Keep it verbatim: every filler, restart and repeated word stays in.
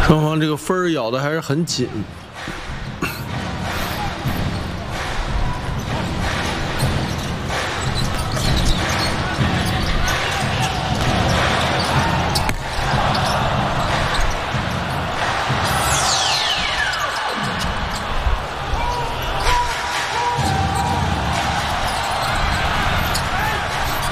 双方这个分儿咬的还是很紧。